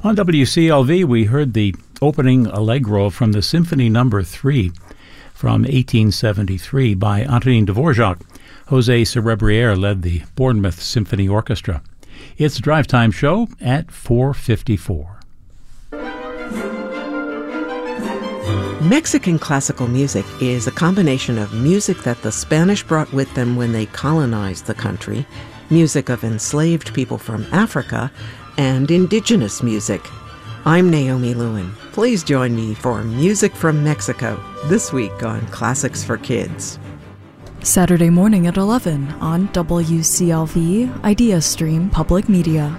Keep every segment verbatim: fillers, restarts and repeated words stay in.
On W C L V, we heard the opening allegro from the Symphony Number three from eighteen seventy-three by Antonin Dvorak. Jose Cerebriere led the Bournemouth Symphony Orchestra. It's a Drive Time show at four fifty-four. Mexican classical music is a combination of music that the Spanish brought with them when they colonized the country, music of enslaved people from Africa, and indigenous music. I'm Naomi Lewin. Please join me for Music from Mexico this week on Classics for Kids. Saturday morning at eleven on W C L V Idea Stream Public Media.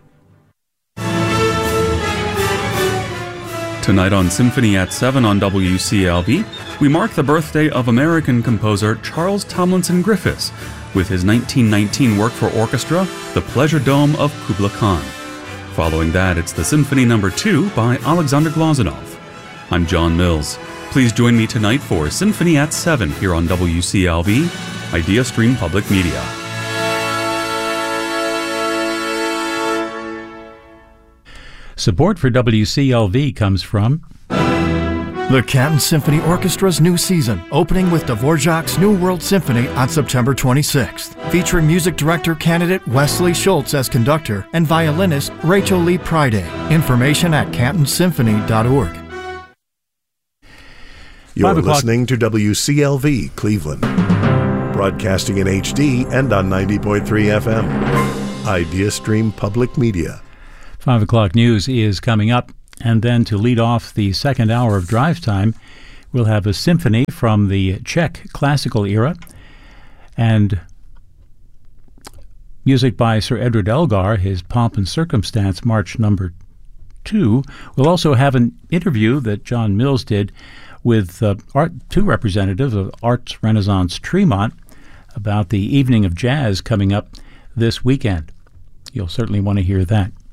Tonight on Symphony at seven on W C L V, we mark the birthday of American composer Charles Tomlinson Griffiths with his nineteen nineteen work for orchestra, The Pleasure Dome of Kubla Khan. Following that, it's the Symphony Number two by Alexander Glazunov. I'm John Mills. Please join me tonight for Symphony at seven here on W C L V, Idea Stream Public Media. Support for W C L V comes from the Canton Symphony Orchestra's new season, opening with Dvorak's New World Symphony on September twenty-sixth, featuring music director candidate Wesley Schultz as conductor and violinist Rachel Lee Priday. Information at canton symphony dot org. You're listening to W C L V Cleveland, broadcasting in H D and on ninety point three F M. Idea Stream Public Media. Five o'clock news is coming up, and then to lead off the second hour of Drive Time, we'll have a symphony from the Czech classical era and music by Sir Edward Elgar, his Pomp and Circumstance March Number Two. We'll also have an interview that John Mills did with uh, art, two representatives of Arts Renaissance Tremont about the Evening of Jazz coming up this weekend. You'll certainly want to hear that.